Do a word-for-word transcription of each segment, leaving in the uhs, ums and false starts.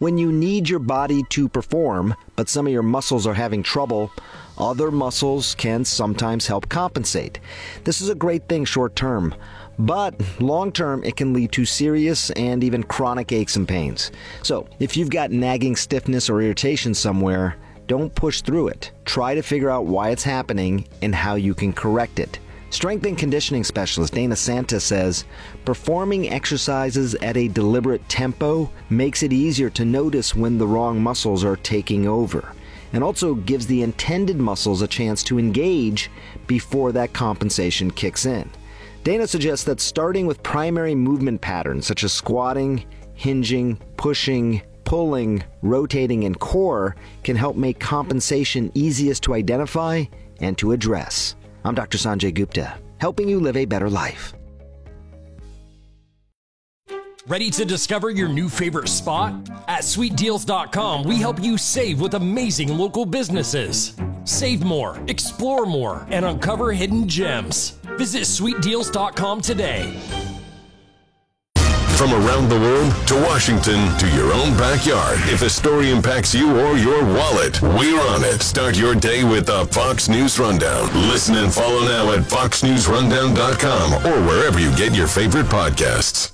When you need your body to perform, but some of your muscles are having trouble, other muscles can sometimes help compensate. This is a great thing short term, but long term it can lead to serious and even chronic aches and pains. So if you've got nagging stiffness or irritation somewhere, don't push through it. Try to figure out why it's happening and how you can correct it. Strength and conditioning specialist Dana Santa says, performing exercises at a deliberate tempo makes it easier to notice when the wrong muscles are taking over, and also gives the intended muscles a chance to engage before that compensation kicks in. Dana suggests that starting with primary movement patterns such as squatting, hinging, pushing, pulling, rotating, and core can help make compensation easiest to identify and to address. I'm Doctor Sanjay Gupta, helping you live a better life. Ready to discover your new favorite spot? At sweet deals dot com, we help you save with amazing local businesses. Save more, explore more, and uncover hidden gems. Visit sweet deals dot com today. From around the world to Washington to your own backyard, if a story impacts you or your wallet, we're on it. Start your day with the Fox News Rundown. Listen and follow now at fox news rundown dot com or wherever you get your favorite podcasts.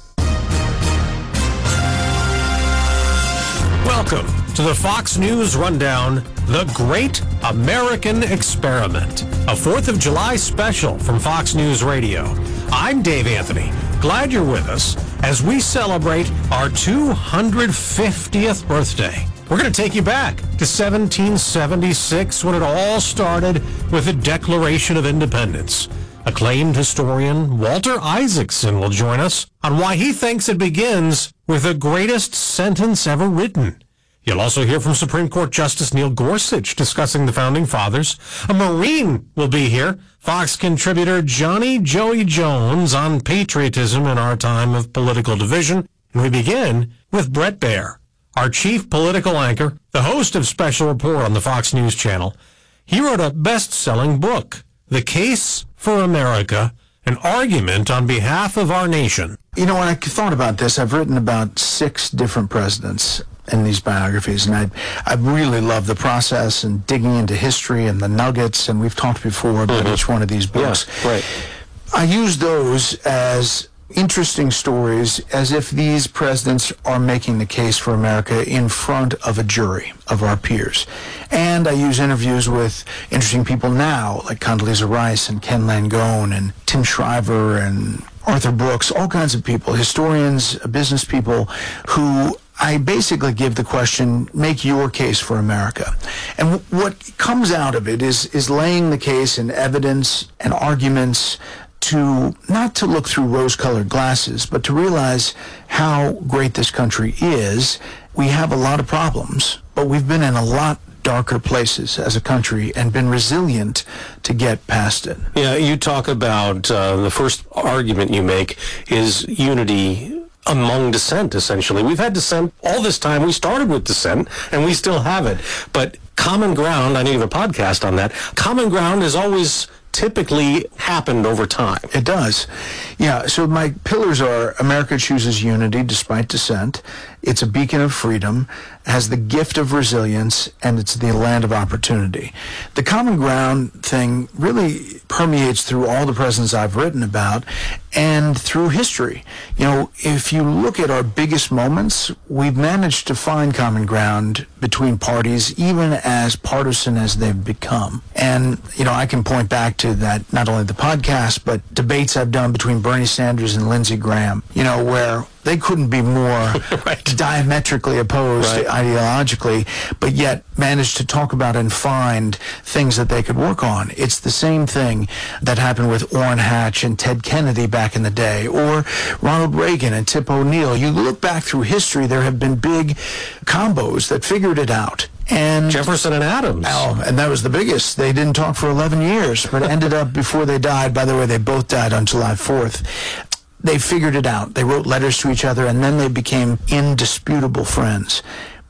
Welcome to the Fox News Rundown, The Great American Experiment, a fourth of July special from Fox News Radio. I'm Dave Anthony. Glad you're with us as we celebrate our two hundred fiftieth birthday. We're going to take you back to seventeen seventy-six when it all started with the Declaration of Independence. Acclaimed historian Walter Isaacson will join us on why he thinks it begins with the greatest sentence ever written. You'll also hear from Supreme Court Justice Neil Gorsuch discussing the Founding Fathers. A Marine will be here. Fox contributor Johnny Joey Jones on patriotism in our time of political division. And we begin with Bret Baier, our chief political anchor, the host of Special Report on the Fox News Channel. He wrote a best-selling book, The Case for America, an argument on behalf of our nation. You know, when I thought about this, I've written about six different presidents in these biographies, and I I really love the process and digging into history and the nuggets, and we've talked before about mm-hmm. each one of these books. Yeah, right. I use those as interesting stories as if these presidents are making the case for America in front of a jury of our peers. And I use interviews with interesting people now, like Condoleezza Rice and Ken Langone and Tim Shriver and Arthur Brooks, all kinds of people, historians, business people, who I basically give the question, make your case for America. And w- what comes out of it is, is laying the case in evidence and arguments to not to look through rose-colored glasses, but to realize how great this country is. We have a lot of problems, but we've been in a lot darker places as a country and been resilient to get past it. Yeah, you talk about uh, the first argument you make is unity among dissent, essentially. We've had dissent all this time. We started with dissent, and we still have it. But common ground, I know you have a podcast on that, common ground has always typically happened over time. It does. Yeah, so my pillars are America chooses unity despite dissent. It's a beacon of freedom, has the gift of resilience, and it's the land of opportunity. The common ground thing really permeates through all the presidents I've written about and through history. You know, if you look at our biggest moments, we've managed to find common ground between parties, even as partisan as they've become. And, you know, I can point back to that, not only the podcast, but debates I've done between Bernie Sanders and Lindsey Graham, you know, where they couldn't be more right. diametrically opposed right. ideologically, but yet managed to talk about and find things that they could work on. It's the same thing that happened with Orrin Hatch and Ted Kennedy back in the day, or Ronald Reagan and Tip O'Neill. You look back through history, there have been big combos that figured it out. And Jefferson and Adams. Oh, and that was the biggest. They didn't talk for eleven years, but ended up before they died. By the way, they both died on July fourth. They figured it out. They wrote letters to each other, and then they became indisputable friends.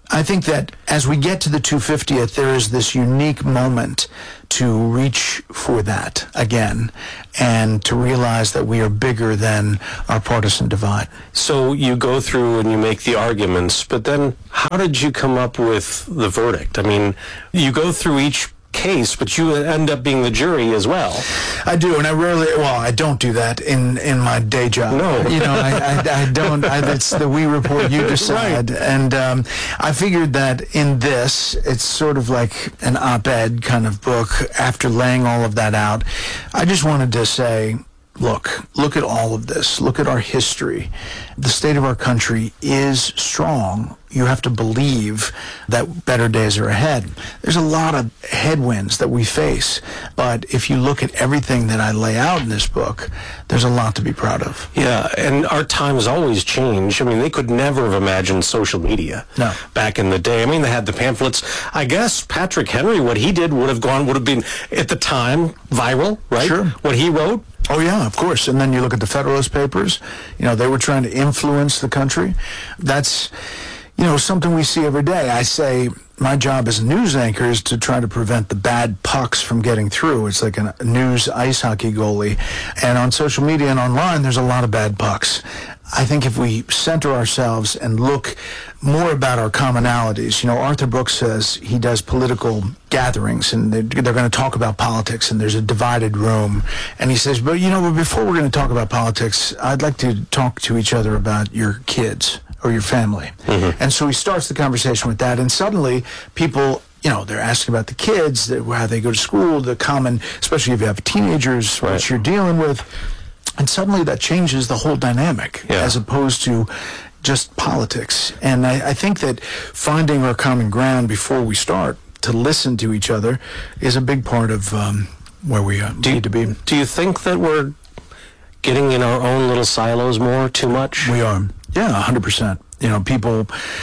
I think that as we get to the two hundred fiftieth, there is this unique moment to reach for that again and to realize that we are bigger than our partisan divide. So you go through and you make the arguments, but then how did you come up with the verdict? I mean, you go through each case, but you end up being the jury as well. I do, and I rarely, well, I don't do that in, in my day job. No. You know, I, I, I don't, I, it's the we report, you decide. Right. And um, I figured that in this, it's sort of like an op-ed kind of book. After laying all of that out, I just wanted to say, look, look at all of this. Look at our history. The state of our country is strong. You have to believe that better days are ahead. There's a lot of headwinds that we face, but if you look at everything that I lay out in this book, there's a lot to be proud of. Yeah, and our times always change. I mean, they could never have imagined social media no. back in the day. I mean, they had the pamphlets. I guess Patrick Henry, what he did would have gone, would have been, at the time, viral, right? Sure. What he wrote. Oh, yeah, of course. And then you look at the Federalist Papers. You know, they were trying to influence the country. That's, you know, something we see every day. I say my job as a news anchor is to try to prevent the bad pucks from getting through. It's like a news ice hockey goalie. And on social media and online, there's a lot of bad pucks. I think if we center ourselves and look more about our commonalities, you know, Arthur Brooks says he does political gatherings and they're, they're going to talk about politics and there's a divided room. And he says, but, you know, but before we're going to talk about politics, I'd like to talk to each other about your kids or your family. Mm-hmm. And so he starts the conversation with that. And suddenly people, you know, they're asking about the kids, how they go to school, the common, especially if you have teenagers, right. what you're dealing with. And suddenly that changes the whole dynamic yeah. as opposed to just politics. And I, I think that finding our common ground before we start to listen to each other is a big part of um, where we uh, do need to be. Do you think that we're getting in our own little silos more too much? We are. Yeah, one hundred percent. You know, people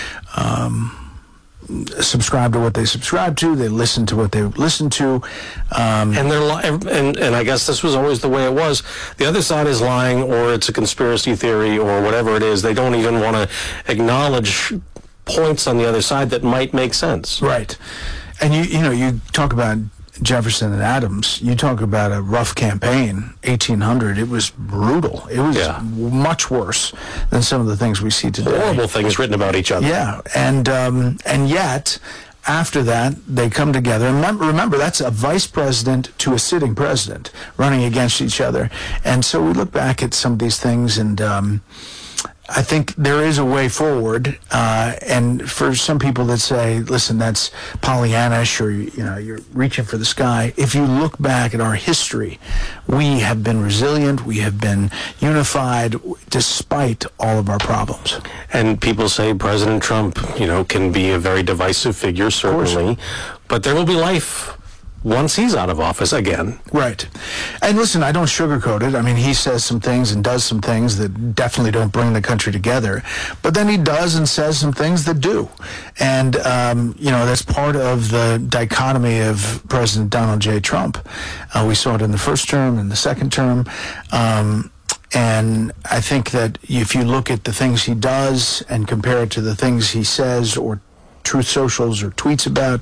um, subscribe to what they subscribe to. They listen to what they listen to. Um, and they're li- and and I guess this was always the way it was. The other side is lying, or it's a conspiracy theory, or whatever it is. They don't even want to acknowledge points on the other side that might make sense. Right. And you you know you talk about Jefferson and Adams, you talk about a rough campaign, eighteen hundred, it was brutal. It was yeah. much worse than some of the things we see today. Horrible things written about each other. Yeah, and um, and yet, after that, they come together. And remember, remember, that's a vice president to a sitting president running against each other. And so we look back at some of these things and... Um, I think there is a way forward, uh, and for some people that say, listen, that's Pollyannish, or, you know, you're reaching for the sky. If you look back at our history, we have been resilient, we have been unified despite all of our problems. And people say President Trump, you know, can be a very divisive figure, certainly, but there will be life once he's out of office again. Right. And listen, I don't sugarcoat it. I mean, he says some things and does some things that definitely don't bring the country together. But then he does and says some things that do. And, um, you know, that's part of the dichotomy of President Donald J. Trump. Uh, we saw it in the first term and the second term. Um, and I think that if you look at the things he does and compare it to the things he says or Truth Socials or tweets about,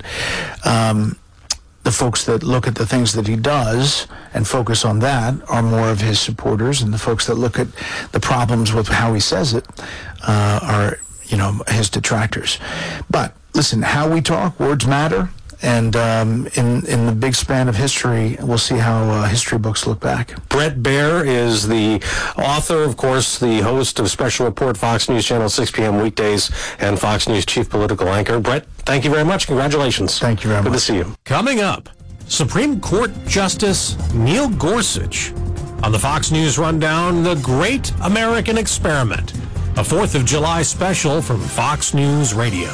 um, the folks that look at the things that he does and focus on that are more of his supporters, and the folks that look at the problems with how he says it uh, are, you know, his detractors. But listen, how we talk, words matter, and um, in in the big span of history, we'll see how uh, history books look back. Bret Baier is the author, of course, the host of Special Report, Fox News Channel, six p.m. weekdays, and Fox News chief political anchor. Bret, thank you very much. Congratulations. Thank you very Good much. Good to see you. Coming up, Supreme Court Justice Neil Gorsuch on the Fox News Rundown, The Great American Experiment, a fourth of July special from Fox News Radio.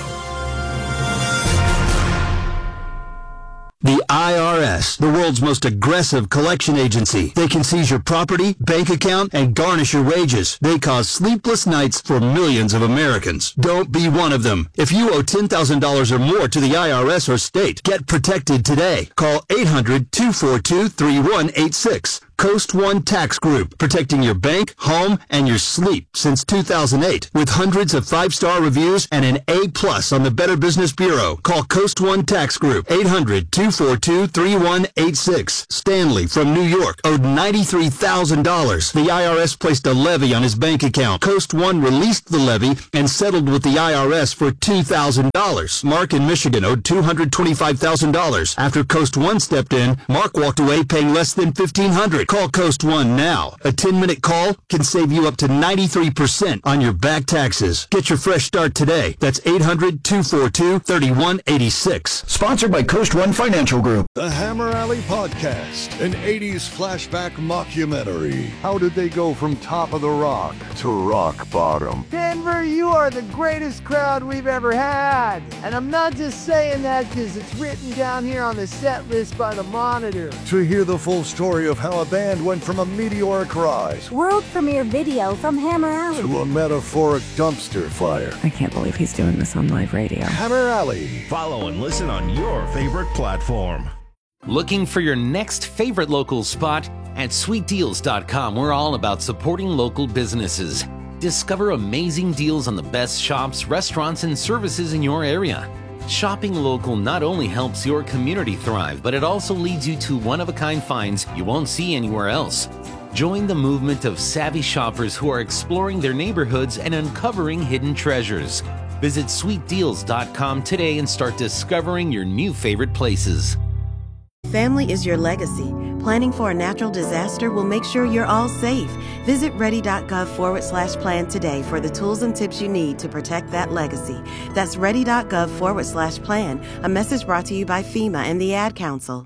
The I R S, the world's most aggressive collection agency. They can seize your property, bank account, and garnish your wages. They cause sleepless nights for millions of Americans. Don't be one of them. If you owe ten thousand dollars or more to the I R S or state, get protected today. Call eight hundred, two four two, three one eight six. Coast One Tax Group, protecting your bank, home, and your sleep since two thousand eight. With hundreds of five-star reviews and an A plus on the Better Business Bureau. Call Coast One Tax Group, eight hundred, two four two, three one eight six. Stanley from New York owed ninety-three thousand dollars. The I R S placed a levy on his bank account. Coast One released the levy and settled with the I R S for two thousand dollars. Mark in Michigan owed two hundred twenty-five thousand dollars. After Coast One stepped in, Mark walked away paying less than fifteen hundred dollars. Call Coast One now. A ten-minute call can save you up to ninety-three percent on your back taxes. Get your fresh start today. That's eight hundred, two four two, three one eight six. Sponsored by Coast One Financial Group. The Hammer Alley Podcast, an eighties flashback mockumentary. How did they go from top of the rock to rock bottom? Denver, you are the greatest crowd we've ever had. And I'm not just saying that because it's written down here on the set list by the Monitor. To hear the full story of how a band went from a meteoric rise, world premiere video from Hammer Alley, to a metaphoric dumpster fire. I can't believe he's doing this on live radio. Hammer Alley. Follow and listen on your favorite platform. Looking for your next favorite local spot? At sweet deals dot com, we're all about supporting local businesses. Discover amazing deals on the best shops, restaurants, and services in your area. Shopping local not only helps your community thrive, but it also leads you to one-of-a-kind finds you won't see anywhere else. Join the movement of savvy shoppers who are exploring their neighborhoods and uncovering hidden treasures. Visit sweet deals dot com today and start discovering your new favorite places. Family is your legacy. Planning for a natural disaster will make sure you're all safe. Visit ready.gov forward slash plan today for the tools and tips you need to protect that legacy. That's ready.gov forward slash plan. A message brought to you by FEMA and the Ad Council.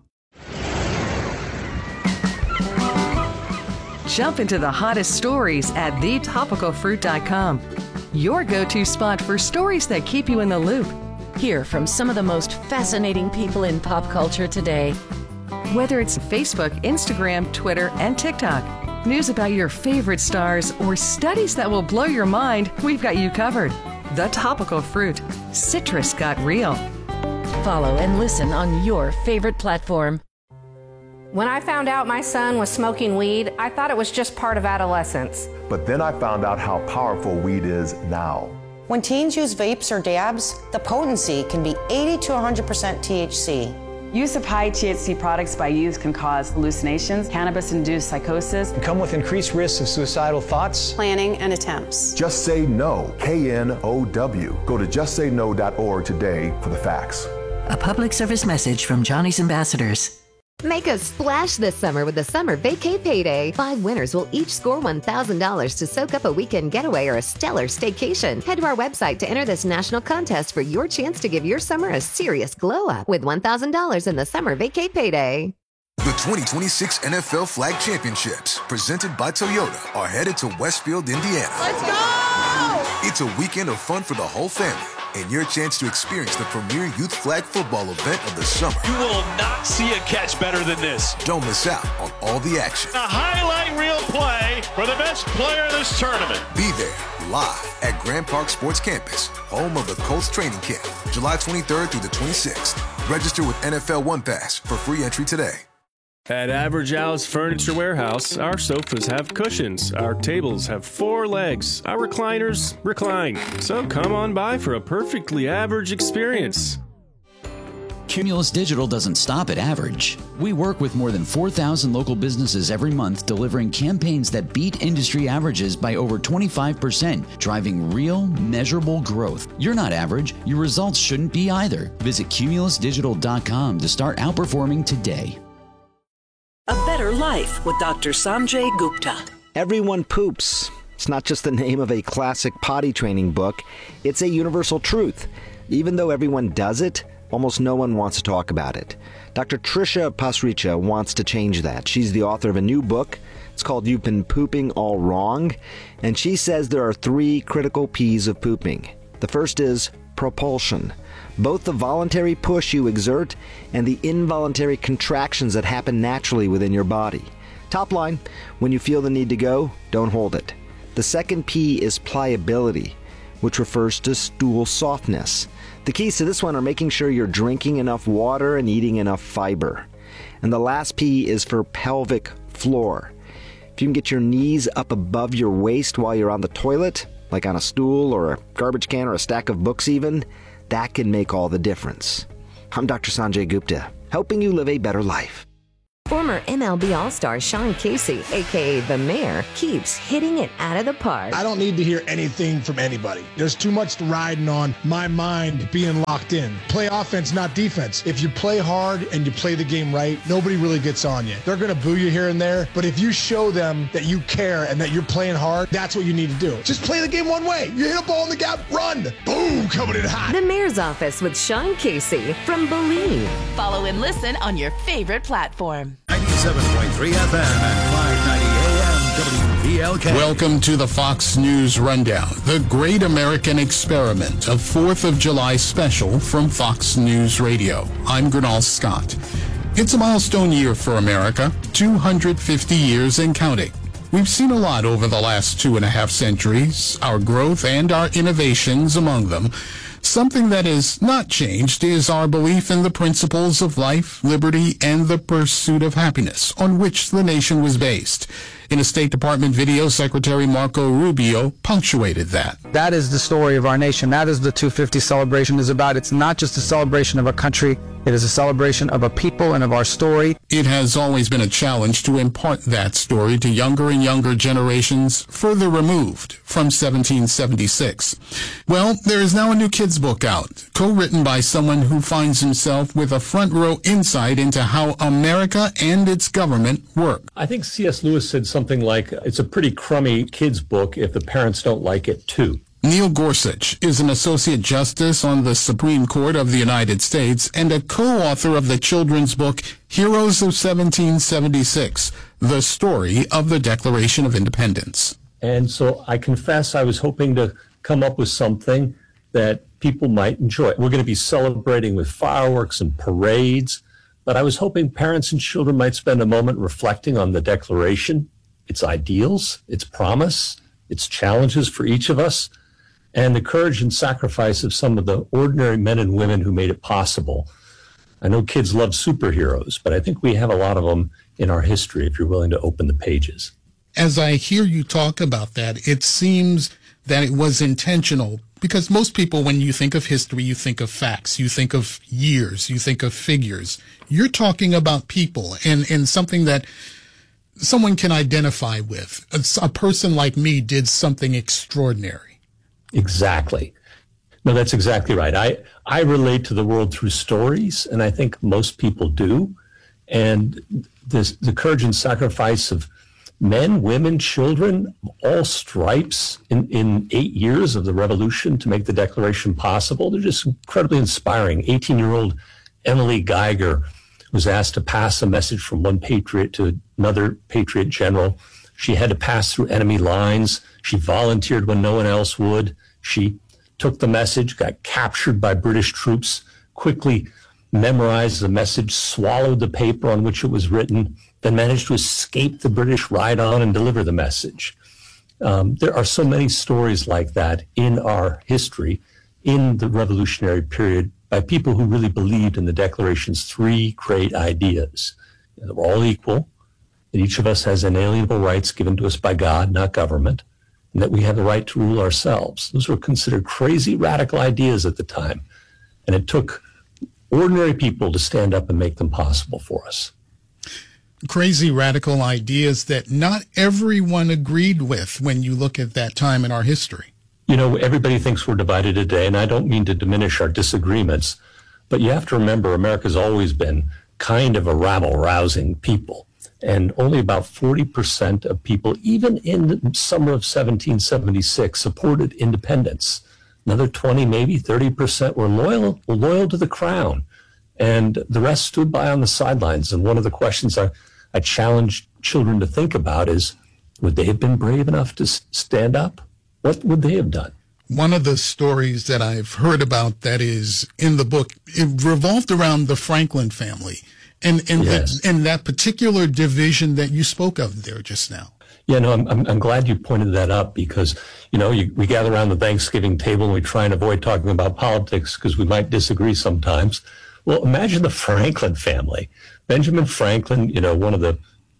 Jump into the hottest stories at the topical fruit dot com. Your go-to spot for stories that keep you in the loop. Hear from some of the most fascinating people in pop culture today. Whether it's Facebook, Instagram, Twitter, and TikTok, news about your favorite stars, or studies that will blow your mind, we've got you covered. The Topical Fruit. Citrus got real. Follow and listen on your favorite platform. When I found out my son was smoking weed, I thought it was just part of adolescence. But then I found out how powerful weed is now. When teens use vapes or dabs, the potency can be eighty to one hundred percent T H C. Use of high T H C products by youth can cause hallucinations, cannabis-induced psychosis, and come with increased risks of suicidal thoughts, planning, and attempts. Just Say No, K N O W. Go to just say no dot org today for the facts. A public service message from Johnny's Ambassadors. Make a splash this summer with the Summer Vacay Payday. Five winners will each score one thousand dollars to soak up a weekend getaway or a stellar staycation. Head to our website to enter this national contest for your chance to give your summer a serious glow up with one thousand dollars in the Summer Vacay Payday. The twenty twenty-six N F L Flag Championships, presented by Toyota, are headed to Westfield, Indiana. Let's go! It's a weekend of fun for the whole family, and your chance to experience the premier youth flag football event of the summer. You will not see a catch better than this. Don't miss out on all the action. A highlight reel play for the best player of this tournament. Be there, live at Grand Park Sports Campus, home of the Colts training camp, July twenty-third through the twenty-sixth. Register with N F L One Pass for free entry today. At Average Al's Furniture Warehouse, our sofas have cushions, our tables have four legs, our recliners recline. So come on by for a perfectly average experience. Cumulus Digital doesn't stop at average. We work with more than four thousand local businesses every month, delivering campaigns that beat industry averages by over twenty-five percent, driving real, measurable growth. You're not average. Your results shouldn't be either. Visit cumulus digital dot com to start outperforming today. A Better Life with Doctor Sanjay Gupta. Everyone poops. It's not just the name of a classic potty training book. It's a universal truth. Even though everyone does it, almost no one wants to talk about it. Doctor Trisha Pasricha wants to change that. She's the author of a new book. It's called You've Been Pooping All Wrong. And she says there are three critical P's of pooping. The first is propulsion. Both the voluntary push you exert and the involuntary contractions that happen naturally within your body. Top line, when you feel the need to go, don't hold it. The second P is pliability, which refers to stool softness. The keys to this one are making sure you're drinking enough water and eating enough fiber. And the last P is for pelvic floor. If you can get your knees up above your waist while you're on the toilet, like on a stool or a garbage can or a stack of books even, that can make all the difference. I'm Doctor Sanjay Gupta, helping you live a better life. Former M L B All-Star Sean Casey, a k a. The Mayor, keeps hitting it out of the park. I don't need to hear anything from anybody. There's too much riding on my mind being locked in. Play offense, not defense. If you play hard and you play the game right, nobody really gets on you. They're going to boo you here and there, but if you show them that you care and that you're playing hard, that's what you need to do. Just play the game one way. You hit a ball in the gap, run. Boom, coming in hot. The Mayor's Office with Sean Casey from Believe. Follow and listen on your favorite platform. ninety-seven point three F M and five ninety A M W P L K. Welcome to the Fox News Rundown, the Great American Experiment, a fourth of July special from Fox News Radio. I'm Gernal Scott. It's a milestone year for America, two hundred fifty years and counting. We've seen a lot over the last two and a half centuries, our growth and our innovations among them. Something that has not changed is our belief in the principles of life, liberty, and the pursuit of happiness, on which the nation was based. In a State Department video, Secretary Marco Rubio punctuated that. That is the story of our nation. That is the two fifty celebration is about. It's not just a celebration of a country. It is a celebration of a people and of our story. It has always been a challenge to impart that story to younger and younger generations further removed from seventeen seventy-six. Well, there is now a new kids' book out, co-written by someone who finds himself with a front row insight into how America and its government work. I think C S Lewis said something like, it's a pretty crummy kids' book if the parents don't like it too. Neil Gorsuch is an Associate Justice on the Supreme Court of the United States and a co-author of the children's book Heroes of seventeen seventy-six, the story of the Declaration of Independence. And so I confess I was hoping to come up with something that people might enjoy. We're going to be celebrating with fireworks and parades, but I was hoping parents and children might spend a moment reflecting on the Declaration, its ideals, its promise, its challenges for each of us, and the courage and sacrifice of some of the ordinary men and women who made it possible. I know kids love superheroes, but I think we have a lot of them in our history if you're willing to open the pages. As I hear you talk about that, it seems that it was intentional, because most people, when you think of history, you think of facts, you think of years, you think of figures. You're talking about people and, and something that someone can identify with. A, a person like me did something extraordinary. Exactly. No, that's exactly right. I, I relate to the world through stories, and I think most people do. And this, the courage and sacrifice of men, women, children, all stripes in, in eight years of the revolution to make the Declaration possible, they're just incredibly inspiring. eighteen-year-old Emily Geiger was asked to pass a message from one patriot to another patriot general. She had to pass through enemy lines. She volunteered when no one else would. She took the message, got captured by British troops, quickly memorized the message, swallowed the paper on which it was written, then managed to escape the British ride-on and deliver the message. Um, there are so many stories like that in our history, in the revolutionary period, by people who really believed in the Declaration's three great ideas. That we're all equal, that each of us has inalienable rights given to us by God, not government, and that we have the right to rule ourselves. Those were considered crazy, radical ideas at the time, and it took ordinary people to stand up and make them possible for us. Crazy, radical ideas that not everyone agreed with when you look at that time in our history. You know, everybody thinks we're divided today, and I don't mean to diminish our disagreements, but you have to remember America's always been kind of a rabble-rousing people. And only about forty percent of people, even in the summer of seventeen seventy-six, supported independence. Another twenty, maybe thirty percent were loyal, were loyal to the crown. And the rest stood by on the sidelines. And one of the questions I, I challenge children to think about is, would they have been brave enough to stand up? What would they have done? One of the stories that I've heard about that is in the book, it revolved around the Franklin family. And and, yes. the, and that particular division that you spoke of there just now. Yeah, no, I'm, I'm, I'm glad you pointed that up because, you know, you, we gather around the Thanksgiving table and we try and avoid talking about politics because we might disagree sometimes. Well, imagine the Franklin family. Benjamin Franklin, you know, one of the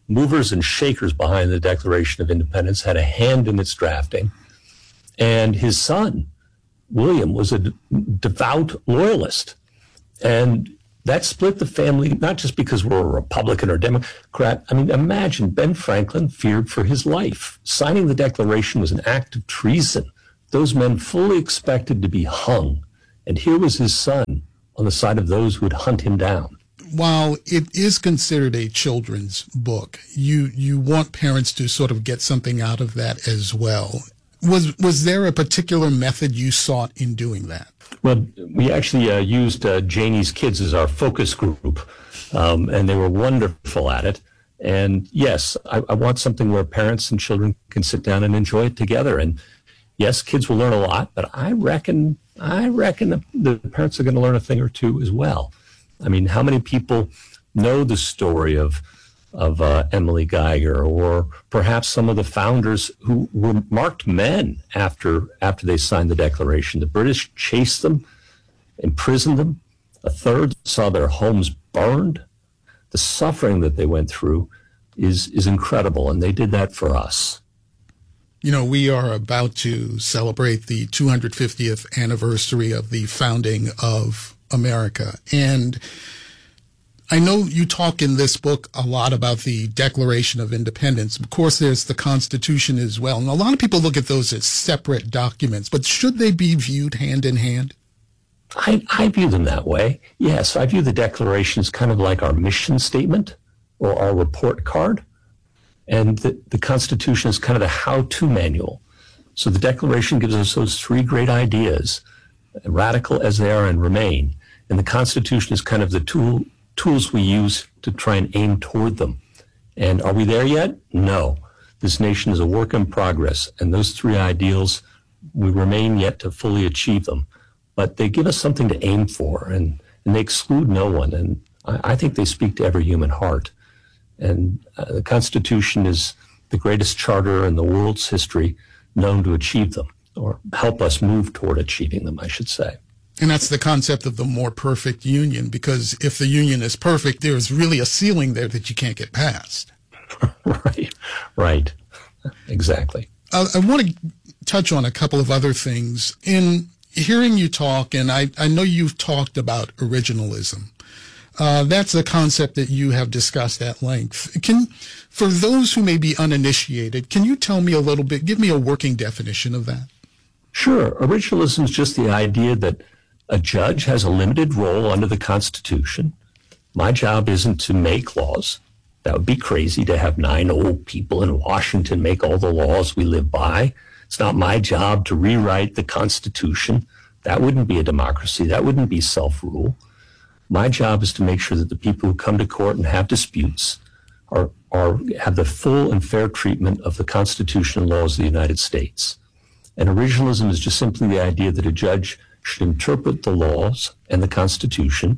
movers and shakers behind the Declaration of Independence, had a hand in its drafting. And his son, William, was a de- devout loyalist. And that split the family, not just because we're a Republican or Democrat. I mean, imagine Ben Franklin feared for his life. Signing the Declaration was an act of treason. Those men fully expected to be hung. And here was his son on the side of those who would hunt him down. While it is considered a children's book, you you want parents to sort of get something out of that as well. Was was there a particular method you sought in doing that? Well, we actually uh, used uh, Janie's Kids as our focus group, um, and they were wonderful at it. And yes, I, I want something where parents and children can sit down and enjoy it together. And yes, kids will learn a lot, but I reckon I reckon the, the parents are going to learn a thing or two as well. I mean, how many people know the story of of uh, Emily Geiger, or perhaps some of the founders who were marked men after after they signed the Declaration? The British chased them, imprisoned them. A third saw their homes burned. The suffering that they went through is is incredible, and they did that for us. You know, we are about to celebrate the two hundred fiftieth anniversary of the founding of America, and I know you talk in this book a lot about the Declaration of Independence. Of course, there's the Constitution as well. And a lot of people look at those as separate documents, but should they be viewed hand in hand? I, I view them that way. Yes, I view the Declaration as kind of like our mission statement or our report card. And the, the Constitution is kind of the how-to manual. So the Declaration gives us those three great ideas, radical as they are and remain. And the Constitution is kind of the tool tools we use to try and aim toward them. And are we there yet? No. This nation is a work in progress, and those three ideals, we remain yet to fully achieve them. But they give us something to aim for, and, and they exclude no one. And I, I think they speak to every human heart. And uh, the Constitution is the greatest charter in the world's history known to achieve them, or help us move toward achieving them, I should say. And that's the concept of the more perfect union, because if the union is perfect, there's really a ceiling there that you can't get past. Right, right, exactly. Uh, I want to touch on a couple of other things. In hearing you talk, and I, I know you've talked about originalism. Uh, that's a concept that you have discussed at length. Can, for those who may be uninitiated, can you tell me a little bit, give me a working definition of that? Sure. Originalism is just the idea that a judge has a limited role under the Constitution. My job isn't to make laws. That would be crazy to have nine old people in Washington make all the laws we live by. It's not my job to rewrite the Constitution. That wouldn't be a democracy. That wouldn't be self-rule. My job is to make sure that the people who come to court and have disputes are, are have the full and fair treatment of the Constitution and laws of the United States. And originalism is just simply the idea that a judge should interpret the laws and the Constitution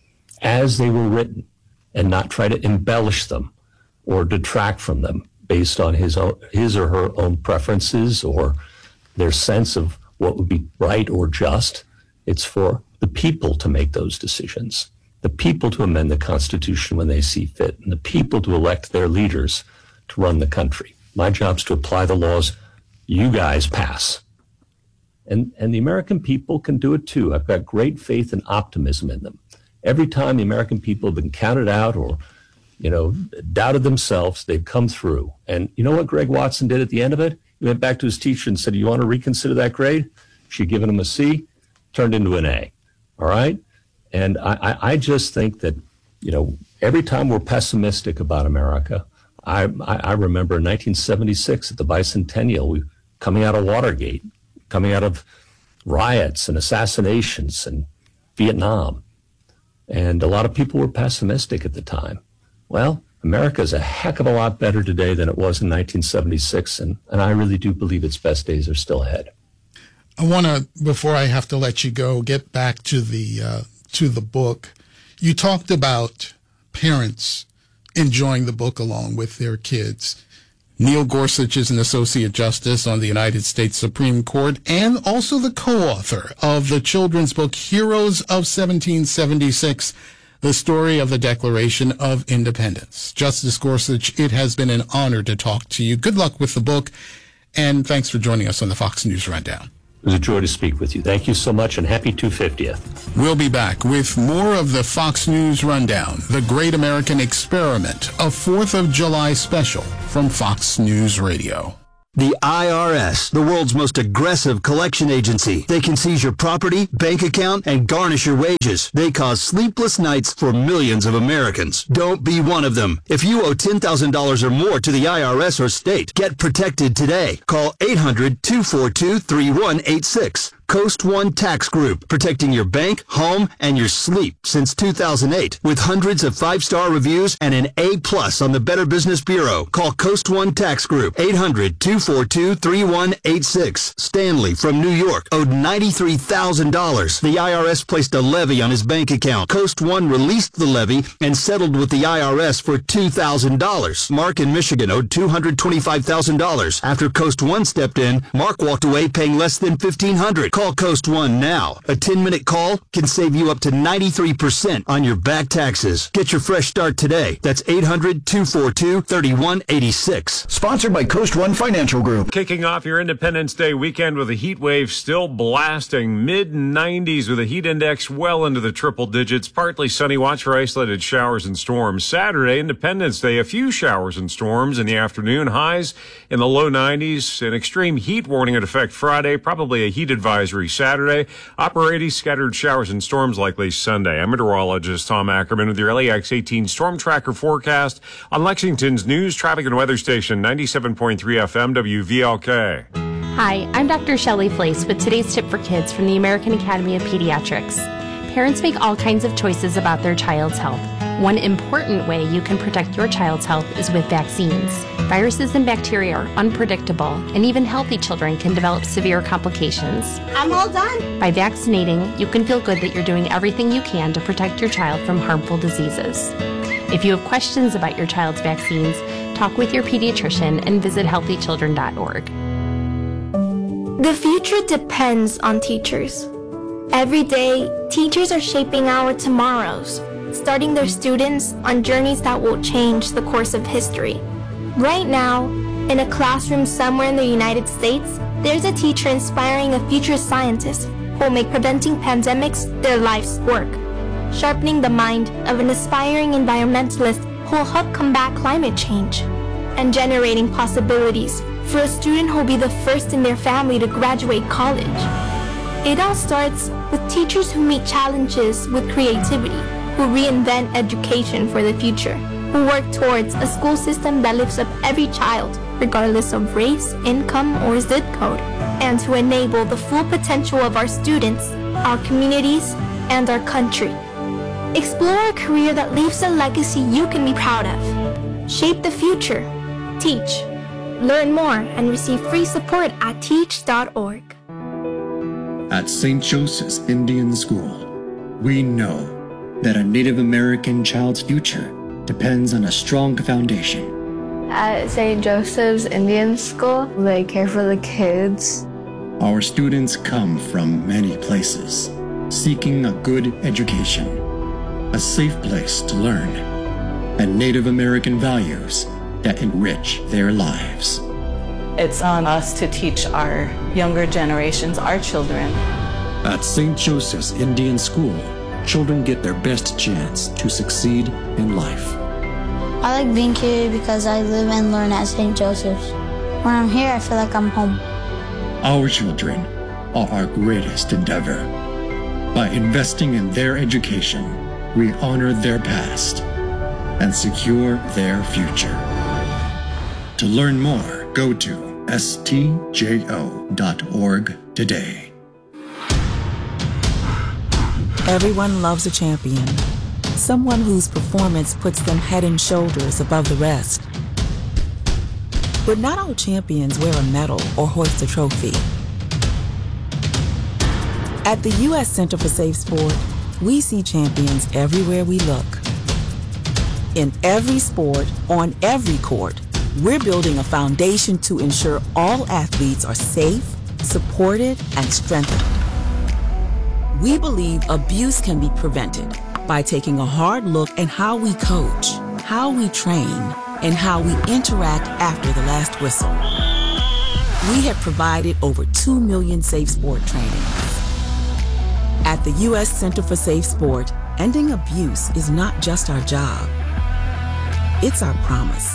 as they were written and not try to embellish them or detract from them based on his own, his or her own preferences or their sense of what would be right or just. It's for the people to make those decisions, the people to amend the Constitution when they see fit, and the people to elect their leaders to run the country. My job is to apply the laws you guys pass. And and the American people can do it too. I've got great faith and optimism in them. Every time the American people have been counted out or, you know, doubted themselves, they've come through. And you know what Greg Watson did at the end of it? He went back to his teacher and said, you want to reconsider that grade? She'd given him a C, turned into an A. All right? And I, I, I just think that, you know, every time we're pessimistic about America, I, I, I remember in nineteen seventy-six at the bicentennial, we coming out of Watergate, coming out of riots and assassinations and Vietnam. And a lot of people were pessimistic at the time. Well, America is a heck of a lot better today than it was in nineteen seventy-six, and, and I really do believe its best days are still ahead. I want to, before I have to let you go, get back to the uh, to the book. You talked about parents enjoying the book along with their kids. Neil Gorsuch is an Associate Justice on the United States Supreme Court and also the co-author of the children's book Heroes of seventeen seventy-six, the story of the Declaration of Independence. Justice Gorsuch, it has been an honor to talk to you. Good luck with the book, and thanks for joining us on the Fox News Rundown. It was a joy to speak with you. Thank you so much, and happy two hundred fiftieth. We'll be back with more of the Fox News Rundown, the Great American Experiment, a fourth of July special from Fox News Radio. The I R S, the world's most aggressive collection agency. They can seize your property, bank account, and garnish your wages. They cause sleepless nights for millions of Americans. Don't be one of them. If you owe ten thousand dollars or more to the I R S or state, get protected today. Call eight hundred, two four two, three one eight six. Coast One Tax Group, protecting your bank, home, and your sleep since two thousand eight. With hundreds of five-star reviews and an A plus on the Better Business Bureau. Call Coast One Tax Group, eight hundred, two four two, three one eight six. Stanley from New York owed ninety-three thousand dollars. The I R S placed a levy on his bank account. Coast One released the levy and settled with the I R S for two thousand dollars. Mark in Michigan owed two hundred twenty-five thousand dollars. After Coast One stepped in, Mark walked away paying less than fifteen hundred dollars. Call Coast One now. A ten-minute call can save you up to ninety-three percent on your back taxes. Get your fresh start today. That's eight hundred, two four two, three one eight six. Sponsored by Coast One Financial Group. Kicking off your Independence Day weekend with a heat wave still blasting. mid nineties with a heat index well into the triple digits. Partly sunny. Watch for isolated showers and storms. Saturday, Independence Day, a few showers and storms in the afternoon. Highs in the low nineties. An extreme heat warning in effect Friday. Probably a heat advisory Saturday. Upper eighties, scattered showers and storms likely Sunday. I'm meteorologist Tom Ackerman with your L A X eighteen Storm Tracker forecast on Lexington's news, traffic, and weather station, ninety-seven point three F M W V L K. Hi, I'm Doctor Shelley Flace with today's tip for kids from the American Academy of Pediatrics. Parents make all kinds of choices about their child's health. One important way you can protect your child's health is with vaccines. Viruses and bacteria are unpredictable, and even healthy children can develop severe complications. I'm all done. By vaccinating, you can feel good that you're doing everything you can to protect your child from harmful diseases. If you have questions about your child's vaccines, talk with your pediatrician and visit healthy children dot org. The future depends on teachers. Every day, teachers are shaping our tomorrows, starting their students on journeys that will change the course of history. Right now, in a classroom somewhere in the United States, there's a teacher inspiring a future scientist who will make preventing pandemics their life's work, sharpening the mind of an aspiring environmentalist who will help combat climate change, and generating possibilities for a student who will be the first in their family to graduate college. It all starts with teachers who meet challenges with creativity, who reinvent education for the future, who work towards a school system that lifts up every child, regardless of race, income, or zip code, and to enable the full potential of our students, our communities, and our country. Explore a career that leaves a legacy you can be proud of. Shape the future. Teach. Learn more and receive free support at teach dot org. At Saint Joseph's Indian School, we know that a Native American child's future depends on a strong foundation. At Saint Joseph's Indian School, they care for the kids. Our students come from many places, seeking a good education, a safe place to learn, and Native American values that enrich their lives. It's on us to teach our younger generations, our children. At Saint Joseph's Indian School, children get their best chance to succeed in life. I like being here because I live and learn at Saint Joseph's. When I'm here, I feel like I'm home. Our children are our greatest endeavor. By investing in their education, we honor their past and secure their future. To learn more, go to S T J O dot org today. Everyone loves a champion, someone whose performance puts them head and shoulders above the rest. But not all champions wear a medal or hoist a trophy. At the U S Center for Safe Sport, we see champions everywhere we look. In every sport, on every court, we're building a foundation to ensure all athletes are safe, supported, and strengthened. We believe abuse can be prevented, by taking a hard look at how we coach, how we train, and how we interact after the last whistle. We have provided over two million Safe Sport trainings. At the U S Center for Safe Sport, ending abuse is not just our job, it's our promise.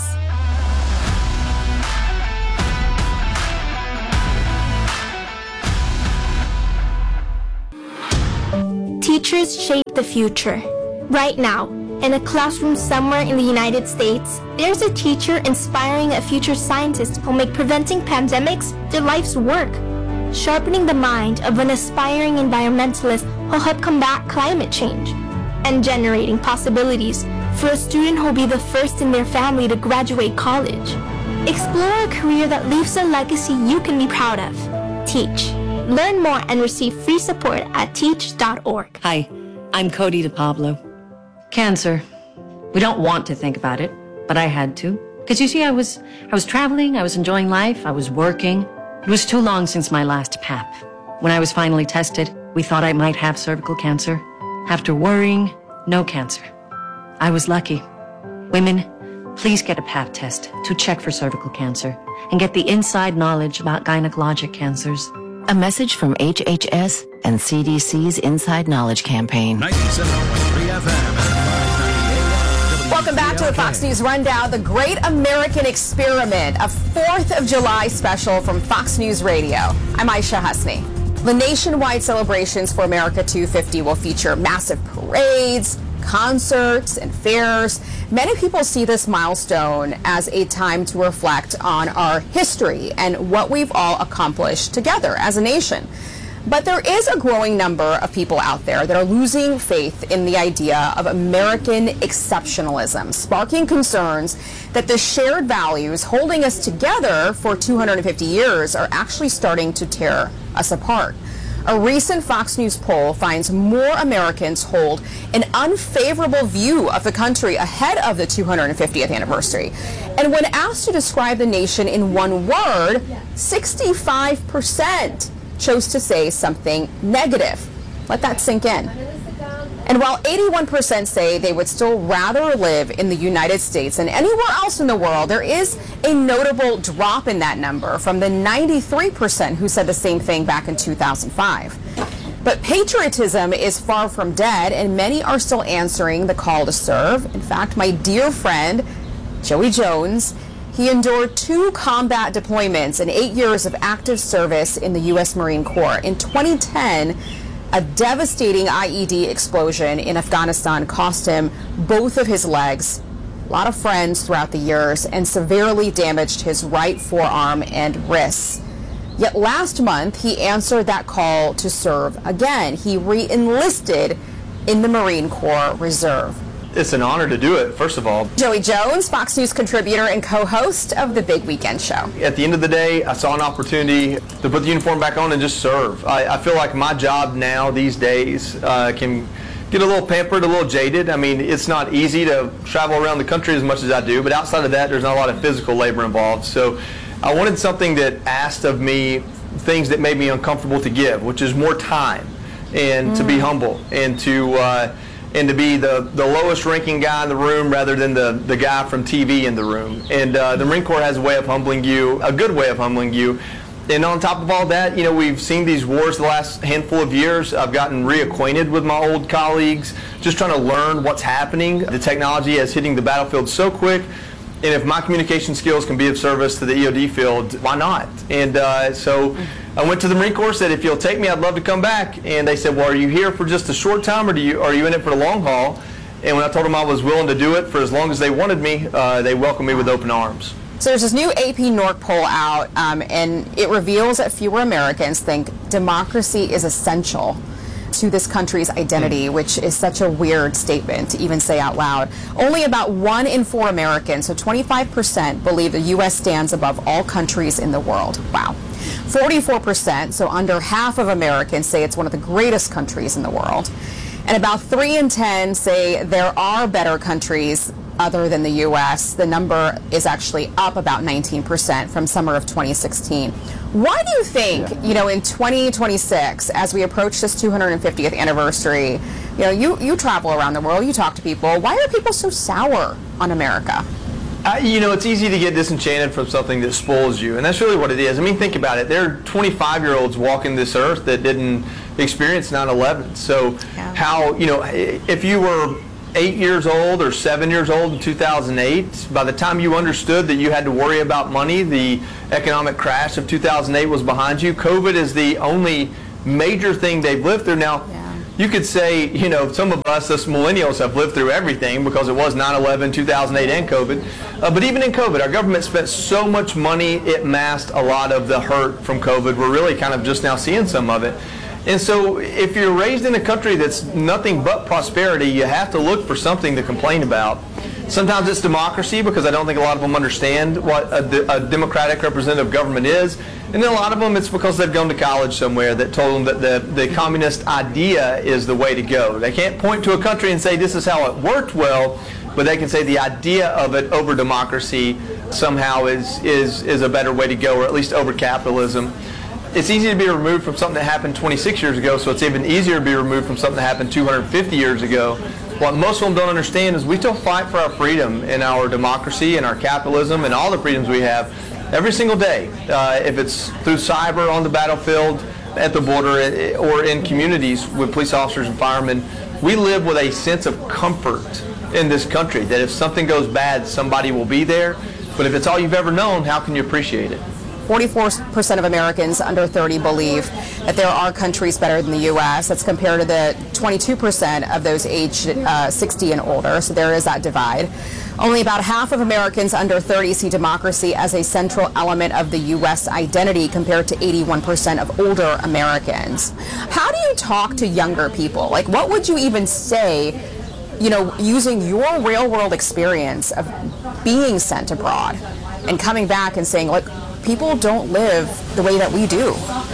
Teachers shape the future. Right now, in a classroom somewhere in the United States, there's a teacher inspiring a future scientist who'll make preventing pandemics their life's work, sharpening the mind of an aspiring environmentalist who'll help combat climate change, and generating possibilities for a student who'll be the first in their family to graduate college. Explore a career that leaves a legacy you can be proud of. Teach. Learn more and receive free support at teach dot org. Hi, I'm Cody DePablo. Cancer. We don't want to think about it, but I had to. Because you see, I was I was traveling, I was enjoying life, I was working. It was too long since my last P A P. When I was finally tested, we thought I might have cervical cancer. After worrying, no cancer. I was lucky. Women, please get a P A P test to check for cervical cancer and get the inside knowledge about gynecologic cancers. A message from H H S and C D C's Inside Knowledge campaign. ninety-seven point three F M and five ninety A M. Welcome back to the Fox News Rundown, the Great American Experiment, a fourth of July special from Fox News Radio. I'm Aisha Husni. The nationwide celebrations for America two fifty will feature massive parades, concerts, and fairs. Many people see this milestone as a time to reflect on our history and what we've all accomplished together as a nation. But there is a growing number of people out there that are losing faith in the idea of American exceptionalism, sparking concerns that the shared values holding us together for two hundred fifty years are actually starting to tear us apart. A recent Fox News poll finds more Americans hold an unfavorable view of the country ahead of the two hundred fiftieth anniversary. And when asked to describe the nation in one word, sixty-five percent chose to say something negative. Let that sink in. And while eighty-one percent say they would still rather live in the United States than anywhere else in the world, there is a notable drop in that number from the ninety-three percent who said the same thing back in two thousand five. But patriotism is far from dead, and many are still answering the call to serve. In fact, my dear friend, Joey Jones, he endured two combat deployments and eight years of active service in the U S Marine Corps. In twenty ten, a devastating I E D explosion in Afghanistan cost him both of his legs, a lot of friends throughout the years, and severely damaged his right forearm and wrists. Yet last month, he answered that call to serve again. He re-enlisted in the Marine Corps Reserve. It's an honor to do it, first of all. Joey Jones, Fox News contributor and co-host of The Big Weekend Show. At the end of the day, I saw an opportunity to put the uniform back on and just serve. I, I feel like my job now these days uh, can get a little pampered, a little jaded. I mean, it's not easy to travel around the country as much as I do, but outside of that, there's not a lot of physical labor involved. So I wanted something that asked of me things that made me uncomfortable to give, which is more time and mm. to be humble and to uh, and to be the, the lowest ranking guy in the room rather than the, the guy from T V in the room. And uh, the Marine Corps has a way of humbling you, a good way of humbling you. And on top of all that, you know, we've seen these wars the last handful of years. I've gotten reacquainted with my old colleagues, just trying to learn what's happening. The technology is hitting the battlefield so quick. And if my communication skills can be of service to the E O D field, why not? And uh, so I went to the Marine Corps, said, if you'll take me, I'd love to come back. And they said, well, are you here for just a short time, or do you, are you in it for the long haul? And when I told them I was willing to do it for as long as they wanted me, uh, they welcomed me with open arms. So there's this new A P Norc poll out, um, and it reveals that fewer Americans think democracy is essential to this country's identity, which is such a weird statement to even say out loud. Only about one in four Americans, so twenty-five percent, believe the U S stands above all countries in the world. Wow. forty-four percent, so under half of Americans, say it's one of the greatest countries in the world. And about three in ten say there are better countries other than the U S. The number is actually up about nineteen percent from summer of twenty sixteen. Why do you think, yeah. you know, in twenty twenty-six, as we approach this two hundred fiftieth anniversary, you know, you, you travel around the world, you talk to people, why are people so sour on America? Uh, you know, it's easy to get disenchanted from something that spoils you, and that's really what it is. I mean, think about it. There are twenty-five-year-olds walking this earth that didn't experience nine eleven. So yeah. how, you know, if you were eight years old or seven years old in two thousand eight, by the time you understood that you had to worry about money, the economic crash of two thousand eight was behind you. COVID is the only major thing they've lived through. Now, yeah. you could say, you know, some of us, us millennials, have lived through everything because it was nine eleven, two thousand eight, and COVID. Uh, but even in COVID, our government spent so much money, it masked a lot of the hurt from COVID. We're really kind of just now seeing some of it. And so if you're raised in a country that's nothing but prosperity, you have to look for something to complain about. Sometimes it's democracy, because I don't think a lot of them understand what a, a democratic representative government is. And then a lot of them, it's because they've gone to college somewhere that told them that the, the communist idea is the way to go. They can't point to a country and say this is how it worked well, but they can say the idea of it over democracy somehow is, is, is a better way to go, or at least over capitalism. It's easy to be removed from something that happened twenty-six years ago, so it's even easier to be removed from something that happened two hundred fifty years ago. What most of them don't understand is we still fight for our freedom and our democracy and our capitalism and all the freedoms we have every single day. Uh, if it's through cyber, on the battlefield, at the border, or in communities with police officers and firemen, we live with a sense of comfort in this country that if something goes bad, somebody will be there. But if it's all you've ever known, how can you appreciate it? forty-four percent of Americans under thirty believe that there are countries better than the U S. That's compared to the twenty-two percent of those aged uh, sixty and older, so there is that divide. Only about half of Americans under thirty see democracy as a central element of the U S identity, compared to eighty-one percent of older Americans. How do you talk to younger people? Like, what would you even say, you know, using your real-world experience of being sent abroad and coming back and saying, like, people don't live the way that we do?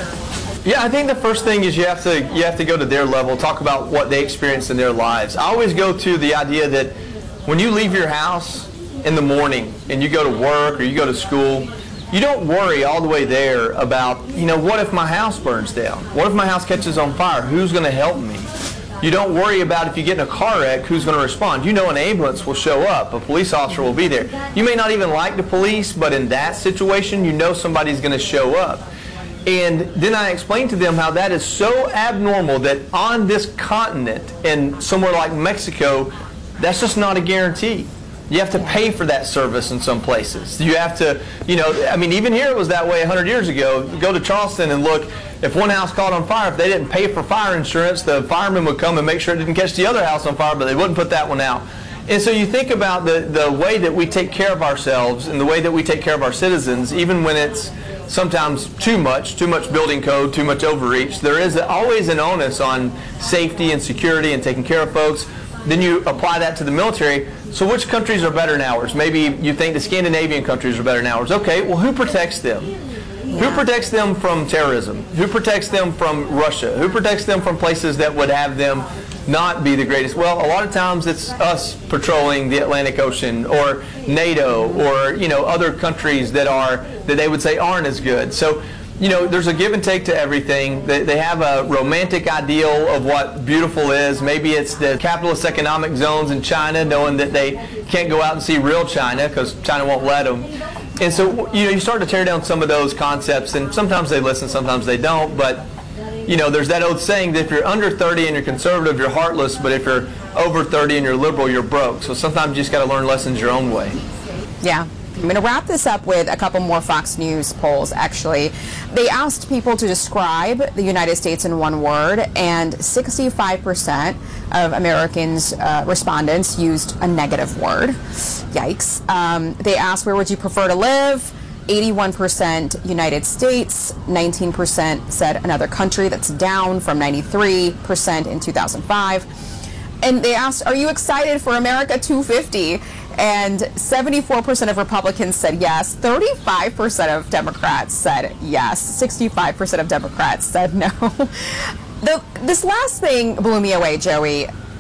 Yeah, I think the first thing is you have to you have to go to their level, talk about what they experienced in their lives. I always go to the idea that when you leave your house in the morning and you go to work or you go to school, you don't worry all the way there about, you know, what if my house burns down? What if my house catches on fire? Who's going to help me? You don't worry about if you get in a car wreck, who's going to respond. You know an ambulance will show up. A police officer will be there. You may not even like the police, but in that situation, you know somebody's going to show up. And then I explained to them how that is so abnormal that on this continent, and somewhere like Mexico, that's just not a guarantee. You have to pay for that service in some places. You have to, you know, I mean, even here it was that way one hundred years ago. Go to Charleston and look, if one house caught on fire, if they didn't pay for fire insurance, the firemen would come and make sure it didn't catch the other house on fire, but they wouldn't put that one out. And so you think about the, the way that we take care of ourselves and the way that we take care of our citizens, even when it's sometimes too much, too much building code, too much overreach. There is always an onus on safety and security and taking care of folks. Then you apply that to the military. So which countries are better than ours? Maybe you think the Scandinavian countries are better than ours. Okay, well, who protects them? Yeah. Who protects them from terrorism? Who protects them from Russia? Who protects them from places that would have them not be the greatest? Well, a lot of times it's us patrolling the Atlantic Ocean, or NATO, or, you know, other countries that are that they would say aren't as good. So, you know, there's a give and take to everything. They, they have a romantic ideal of what beautiful is. Maybe it's the capitalist economic zones in China, knowing that they can't go out and see real China because China won't let them. And so, you know, you start to tear down some of those concepts, and sometimes they listen, sometimes they don't. But, you know, there's that old saying that if you're under thirty and you're conservative, you're heartless, but if you're over thirty and you're liberal, you're broke. So sometimes you just got to learn lessons your own way. Yeah. I'm going to wrap this up with a couple more Fox News polls, actually. They asked people to describe the United States in one word, and sixty-five percent of Americans, uh, respondents, used a negative word. Yikes. Um, they asked, where would you prefer to live? eighty-one percent United States, nineteen percent said another country. That's down from ninety-three percent in two thousand five. And they asked, are you excited for America two fifty? And seventy-four percent of Republicans said yes, thirty-five percent of Democrats said yes, sixty-five percent of Democrats said no. The, this last thing blew me away, Joey.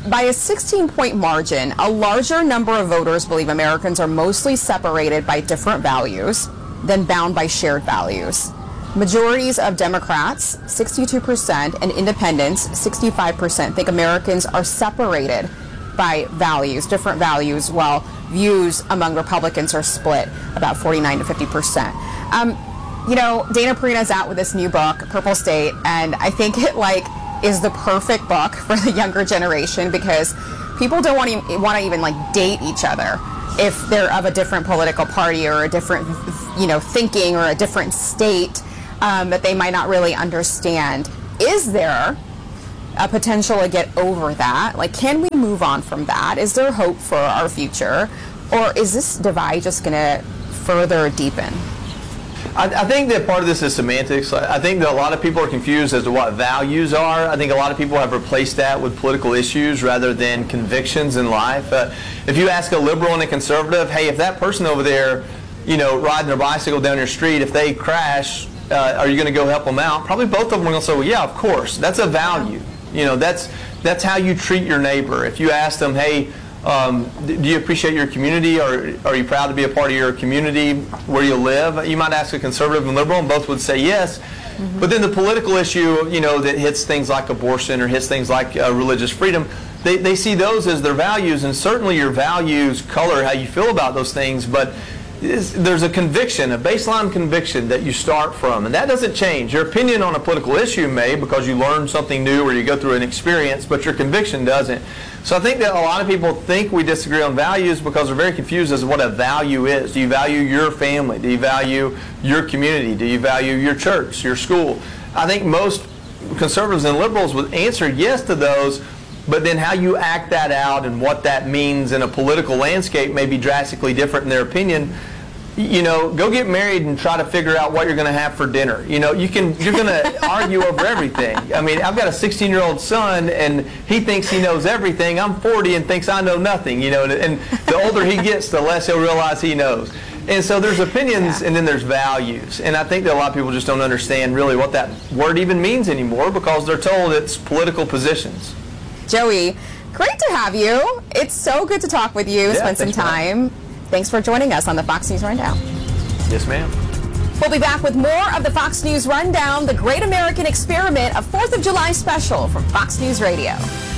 by a sixteen-point margin, a larger number of voters believe Americans are mostly separated by different values than bound by shared values. Majorities of Democrats, sixty-two percent, and independents, sixty-five percent, think Americans are separated by values, different values, while views among Republicans are split about forty-nine to fifty percent. Um, you know, Dana Perina's out with this new book, Purple State, and I think it like is the perfect book for the younger generation because people don't want to want to even like date each other if they're of a different political party or a different, you know, thinking or a different state um, that they might not really understand. Is there a potential to get over that? Like, can we move on from that? Is there hope for our future? Or is this divide just going to further deepen? I, I think that part of this is semantics. I think that a lot of people are confused as to what values are. I think a lot of people have replaced that with political issues rather than convictions in life. Uh, if you ask a liberal and a conservative, hey, if that person over there, you know, riding their bicycle down your street, if they crash, uh, are you going to go help them out? Probably both of them are going to say, well, yeah, of course. That's a value. You know, that's that's how you treat your neighbor. If you ask them, hey, um, do you appreciate your community, or are you proud to be a part of your community where you live? You might ask a conservative and liberal, and both would say yes. Mm-hmm. But then the political issue, you know, that hits things like abortion or hits things like uh, religious freedom, they, they see those as their values, and certainly your values color how you feel about those things, but there's a conviction, a baseline conviction that you start from, and that doesn't change. Your opinion on a political issue may, because you learn something new or you go through an experience, but your conviction doesn't. So I think that a lot of people think we disagree on values because they're very confused as to what a value is. Do you value your family? Do you value your community? Do you value your church, your school? I think most conservatives and liberals would answer yes to those, but then how you act that out and what that means in a political landscape may be drastically different in their opinion. You know, go get married and try to figure out what you're going to have for dinner. You know, you can, you're going to argue over everything. I mean, I've got a sixteen-year-old son, and he thinks he knows everything. I'm forty and thinks I know nothing, you know, and the older he gets, the less he'll realize he knows. And so there's opinions, and then there's values. And I think that a lot of people just don't understand really what that word even means anymore because they're told it's political positions. Joey, great to have you. It's so good to talk with you, Yeah, spend some thanks, time. ma'am. Thanks for joining us on the Fox News Rundown. Yes, ma'am. We'll be back with more of the Fox News Rundown, the Great American Experiment, a fourth of July special from Fox News Radio.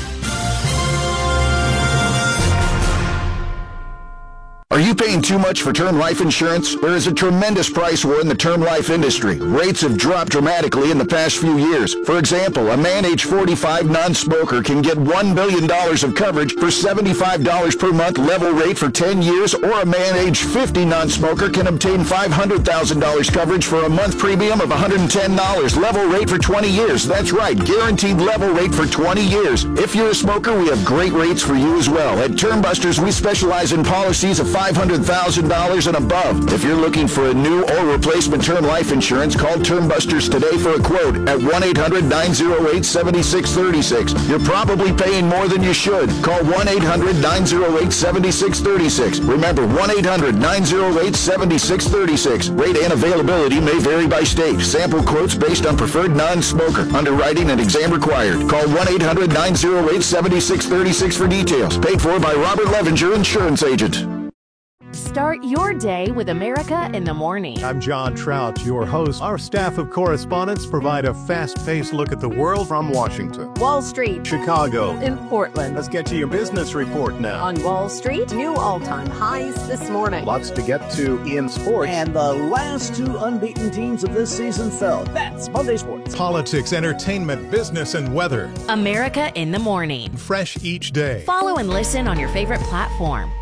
Are you paying too much for term life insurance? There is a tremendous price war in the term life industry. Rates have dropped dramatically in the past few years. For example, a man age forty-five non-smoker can get one billion dollars of coverage for seventy-five dollars per month level rate for ten years, or a man age fifty non-smoker can obtain five hundred thousand dollars coverage for a month premium of one hundred ten dollars level rate for twenty years. That's right, guaranteed level rate for twenty years. If you're a smoker, we have great rates for you as well. At Termbusters, we specialize in policies of five hundred thousand dollars and above. If you're looking for a new or replacement term life insurance, call Termbusters today for a quote at one eight hundred nine oh eight seven six three six. You're probably paying more than you should. Call one eight hundred nine oh eight seven six three six. Remember, one eight hundred nine oh eight seven six three six. Rate and availability may vary by state. Sample quotes based on preferred non-smoker. Underwriting and exam required. Call one eight hundred nine oh eight seven six three six for details. Paid for by Robert Levinger, Insurance Agent. Start your day with America in the Morning. I'm John Trout, your host. Our staff of correspondents provide a fast-paced look at the world from Washington, Wall Street, Chicago, in Portland. Let's get to your business report now. On Wall Street, new all-time highs this morning. Lots to get to in sports. And the last two unbeaten teams of this season fell. That's Monday Sports. Politics, entertainment, business, and weather. America in the Morning. Fresh each day. Follow and listen on your favorite platform.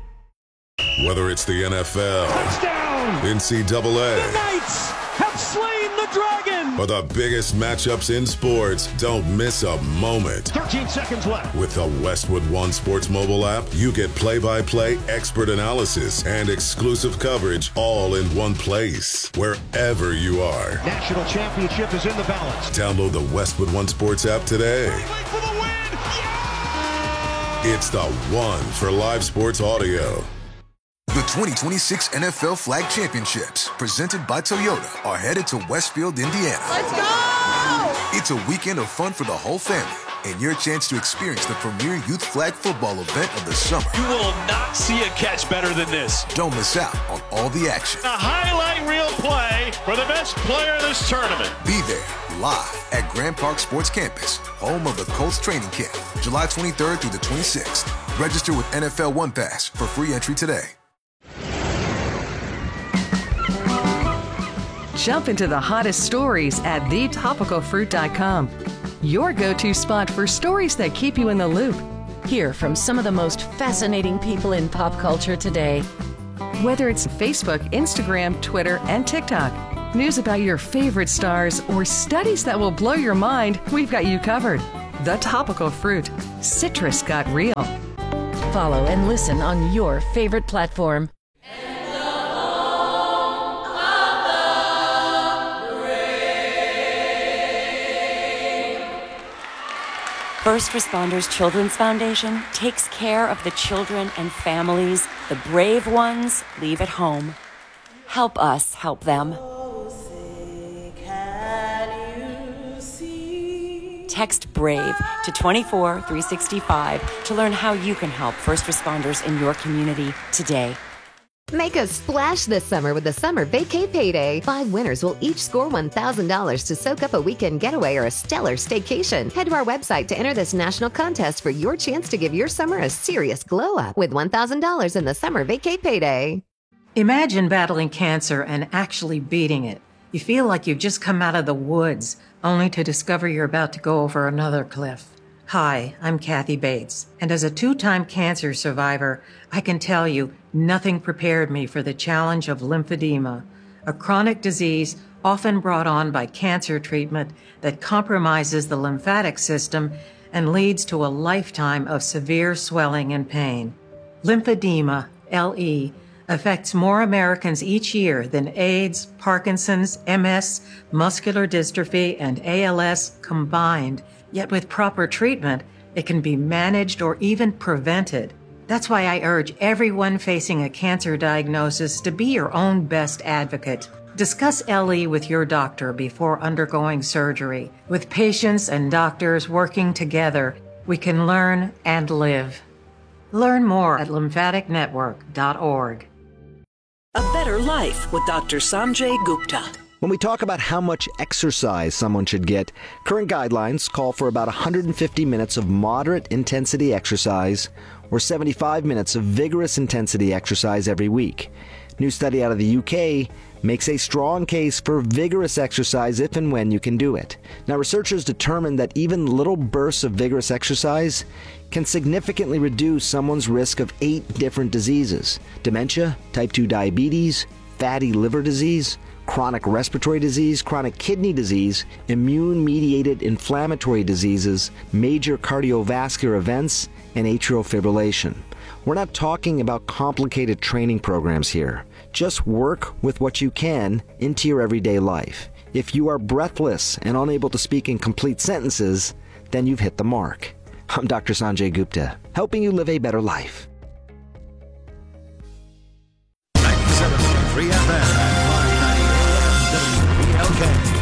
Whether it's the N F L, touchdown, N C double A, the Knights have slain the dragon, or the biggest matchups in sports, don't miss a moment. thirteen seconds left. With the Westwood One Sports mobile app, you get play-by-play, expert analysis, and exclusive coverage all in one place, wherever you are. National championship is in the balance. Download the Westwood One Sports app today. For the win. Yeah! It's the one for live sports audio. The twenty twenty-six N F L Flag Championships, presented by Toyota, are headed to Westfield, Indiana. Let's go! It's a weekend of fun for the whole family. and your chance to experience the premier youth flag football event of the summer. You will not see a catch better than this. Don't miss out on all the action. A highlight reel play for the best player in this tournament. Be there live at Grand Park Sports Campus, home of the Colts training camp, July twenty-third through the twenty-sixth. Register with N F L One Pass for free entry today. Jump into the hottest stories at the topical fruit dot com. Your go-to spot for stories that keep you in the loop. Hear from some of the most fascinating people in pop culture today. Whether it's Facebook, Instagram, Twitter, and TikTok, news about your favorite stars, or studies that will blow your mind, we've got you covered. The Topical Fruit. Citrus got real. Follow and listen on your favorite platform. First Responders Children's Foundation takes care of the children and families the brave ones leave at home. Help us help them. Text BRAVE to two four three six five to learn how you can help first responders in your community today. Make a splash this summer with the Summer Vacay Payday. Five winners will each score one thousand dollars to soak up a weekend getaway or a stellar staycation. Head to our website to enter this national contest for your chance to give your summer a serious glow up with one thousand dollars in the Summer Vacay Payday. Imagine battling cancer and actually beating it. You feel like you've just come out of the woods, only to discover you're about to go over another cliff. Hi, I'm Kathy Bates, and as a two-time cancer survivor, I can tell you nothing prepared me for the challenge of lymphedema, a chronic disease often brought on by cancer treatment that compromises the lymphatic system and leads to a lifetime of severe swelling and pain. Lymphedema, L E, affects more Americans each year than AIDS, Parkinson's, M S, muscular dystrophy, and A L S combined. Yet with proper treatment, it can be managed or even prevented. That's why I urge everyone facing a cancer diagnosis to be your own best advocate. Discuss L E with your doctor before undergoing surgery. With patients and doctors working together, we can learn and live. Learn more at lymphatic network dot org. A better life with Doctor Sanjay Gupta. When we talk about how much exercise someone should get, current guidelines call for about one hundred fifty minutes of moderate intensity exercise or seventy-five minutes of vigorous intensity exercise every week. New study out of the U K makes a strong case for vigorous exercise if and when you can do it. Now, researchers determined that even little bursts of vigorous exercise can significantly reduce someone's risk of eight different diseases: dementia, type two diabetes, fatty liver disease, chronic respiratory disease, chronic kidney disease, immune-mediated inflammatory diseases, major cardiovascular events, and atrial fibrillation. We're not talking about complicated training programs here. Just work with what you can into your everyday life. If you are breathless and unable to speak in complete sentences, then you've hit the mark. I'm Doctor Sanjay Gupta, helping you live a better life. ninety-seven point three F M and five ninety A M W P L K.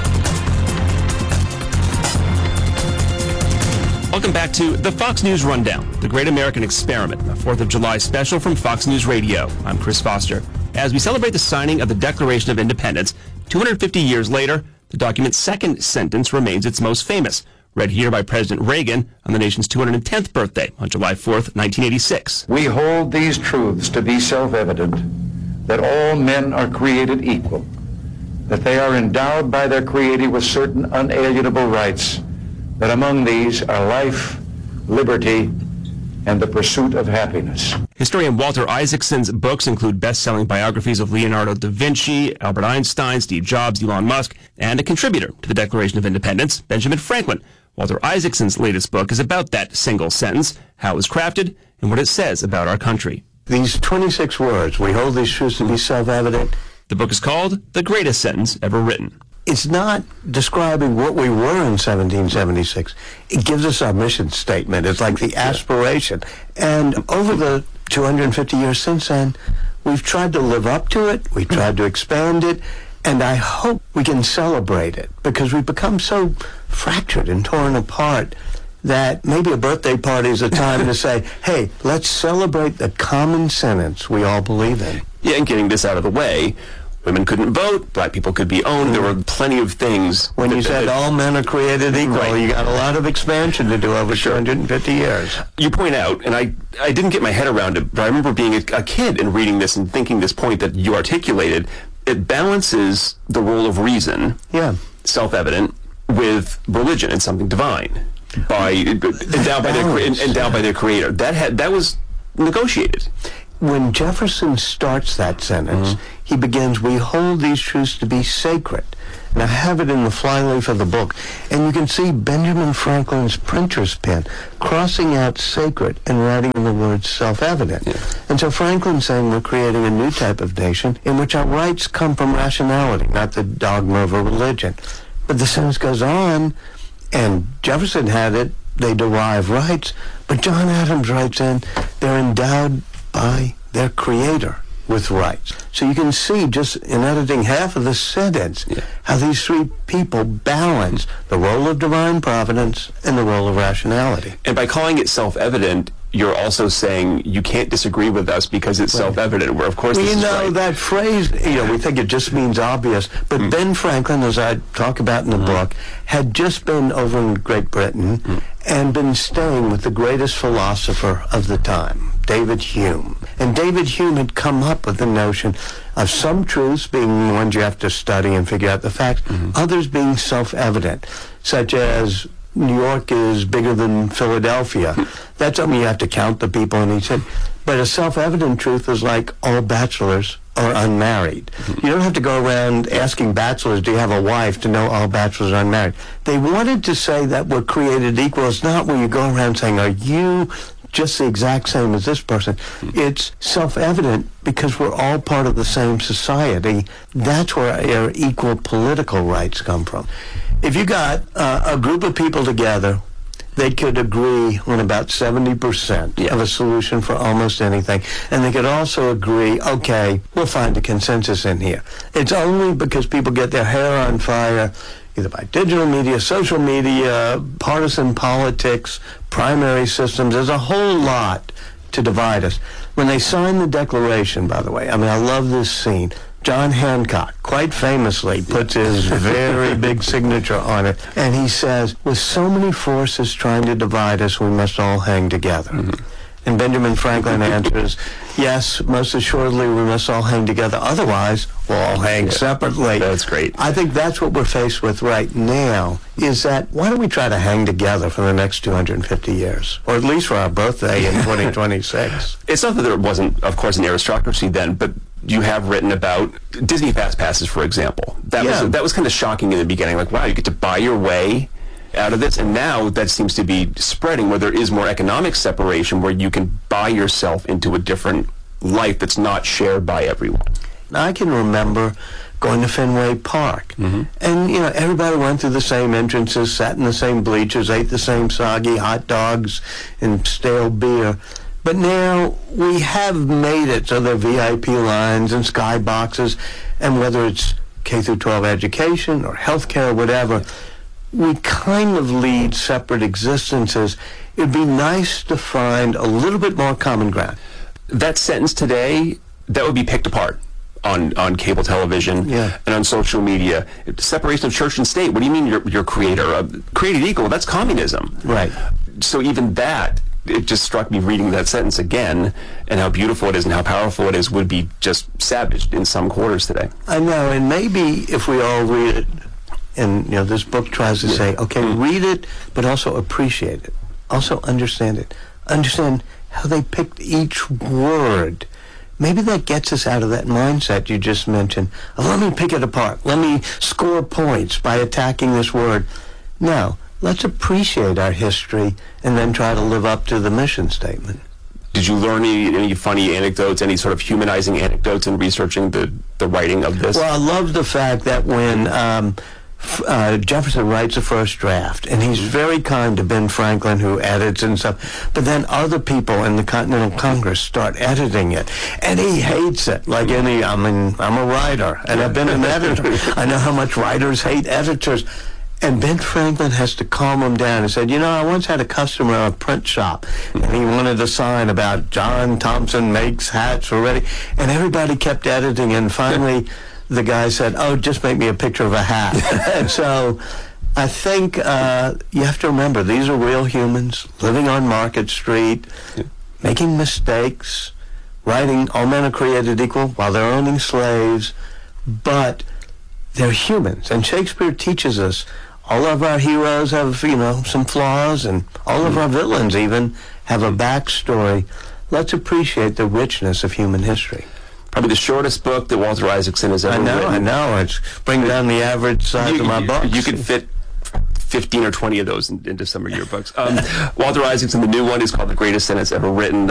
Welcome back to the Fox News Rundown, the Great American Experiment, a fourth of July special from Fox News Radio. I'm Chris Foster. As we celebrate the signing of the Declaration of Independence, two hundred fifty years later, the document's second sentence remains its most famous, read here by President Reagan on the nation's two hundred tenth birthday on July fourth, nineteen eighty-six. We hold these truths to be self-evident, that all men are created equal, that they are endowed by their Creator with certain unalienable rights, that among these are life, liberty, and the pursuit of happiness. Historian Walter Isaacson's books include best-selling biographies of Leonardo da Vinci, Albert Einstein, Steve Jobs, Elon Musk, and a contributor to the Declaration of Independence, Benjamin Franklin. Walter Isaacson's latest book is about that single sentence, how it was crafted, and what it says about our country. These twenty-six words, we hold these truths to be self-evident. The book is called The Greatest Sentence Ever Written. It's not describing what we were in seventeen seventy-six. It gives us our mission statement. It's like the aspiration. And over the two hundred fifty years since then, we've tried to live up to it. We've tried to expand it. And I hope we can celebrate it, because we've become so fractured and torn apart. that maybe a birthday party is a time to say, hey, let's celebrate the common sentence we all believe in. Yeah, and getting this out of the way, women couldn't vote, black people could be owned. There were plenty of things. When that, you said that, all men are created equal, right. You got a lot of expansion to do over Sure. two hundred fifty years. You point out, and I, I didn't get my head around it, but I remember being a, a kid and reading this and thinking this point that you articulated, it balances the role of reason, yeah, self-evident, with religion and something divine, by endowed by their endowed by their creator. That had that was negotiated. When Jefferson starts that sentence, mm-hmm. he begins, we hold these truths to be sacred. And I have it in the flyleaf of the book. And you can see Benjamin Franklin's printer's pen crossing out sacred and writing in the words self-evident. Yeah. And so Franklin's saying we're creating a new type of nation in which our rights come from rationality, not the dogma of a religion. But the sentence goes on, and Jefferson had it, they derive rights, but John Adams writes in, they're endowed by their creator with rights. So you can see just in editing half of the sentence yeah. how these three people balance the role of divine providence and the role of rationality. And by calling it self-evident, you're also saying you can't disagree with us because it's right. self-evident, where of course well, this you is know right. that phrase, you know, we think it just means obvious, but mm. Ben Franklin, as I talk about in the mm. book, had just been over in Great Britain mm. and been staying with the greatest philosopher of the time, David Hume. And David Hume had come up with the notion of some truths being ones you have to study and figure out the facts, mm-hmm. others being self-evident, such as New York is bigger than Philadelphia. That's something you have to count the people in each city. But a self-evident truth is like all bachelors are unmarried. Mm-hmm. You don't have to go around asking bachelors, do you have a wife, to know all bachelors are unmarried. They wanted to say that we're created equal. It's not where you go around saying, are you just the exact same as this person? Mm-hmm. It's self-evident because we're all part of the same society. That's where our equal political rights come from. If you got uh, a group of people together, they could agree on about seventy percent yeah. of a solution for almost anything. And they could also agree, okay, we'll find a consensus in here. It's only because people get their hair on fire, either by digital media, social media, partisan politics, primary systems. There's a whole lot to divide us. When they sign the Declaration, by the way, I mean, I love this scene. John Hancock, quite famously, puts his very big signature on it, and he says, with so many forces trying to divide us, we must all hang together. Mm-hmm. And Benjamin Franklin answers, yes, most assuredly we must all hang together, otherwise we'll all hang yeah. separately. That's great. I think that's what we're faced with right now, is that why don't we try to hang together for the next two hundred fifty years, or at least for our birthday in twenty twenty-six. It's not that there wasn't, of course, an aristocracy then, but you have written about Disney Fast Passes, for example. That yeah. was that was kind of shocking in the beginning. Like, wow, you get to buy your way out of this, and now that seems to be spreading, where there is more economic separation, where you can buy yourself into a different life that's not shared by everyone. I can remember going to Fenway Park, mm-hmm. and you know, everybody went through the same entrances, sat in the same bleachers, ate the same soggy hot dogs and stale beer. But now we have made it so there are V I P lines and skyboxes, and whether it's K through twelve education or healthcare or whatever, we kind of lead separate existences. It'd be nice to find a little bit more common ground. That sentence today, that would be picked apart on, on cable television yeah. and on social media. Separation of church and state. What do you mean you're, you're creator? Uh, created equal, that's communism. Right. So even that, it just struck me reading that sentence again, and how beautiful it is and how powerful it is, would be just savaged in some quarters today. I know, and maybe if we all read it, and you know, this book tries to say, okay, read it, but also appreciate it. Also understand it. Understand how they picked each word. Maybe that gets us out of that mindset you just mentioned of, let me pick it apart. Let me score points by attacking this word. No, let's appreciate our history and then try to live up to the mission statement. Did you learn any, any funny anecdotes, any sort of humanizing anecdotes in researching the, the writing of this? Well, I love the fact that when um, Uh, Jefferson writes the first draft, and he's very kind to Ben Franklin, who edits and stuff, but then other people in the Continental Congress start editing it, and he hates it like any, I mean, I'm a writer, and I've been an editor. I know how much writers hate editors, And Ben Franklin has to calm him down. He said, you know, I once had a customer at a print shop, and he wanted a sign about John Thompson makes hats already, and everybody kept editing, and finally the guy said, oh, just make me a picture of a hat. And so I think uh, you have to remember, these are real humans living on Market Street, making mistakes, writing, all men are created equal while they're owning slaves, but they're humans. And Shakespeare teaches us all of our heroes have, you know, some flaws, and all of our villains even have a backstory. Let's appreciate the richness of human history. Probably the shortest book that Walter Isaacson has ever I know, written. I know. It's bring down the average size you, of my you, books. You could fit fifteen or twenty of those in, into some of your books. Um, Walter Isaacson, the new one is called The Greatest Sentence Ever Written.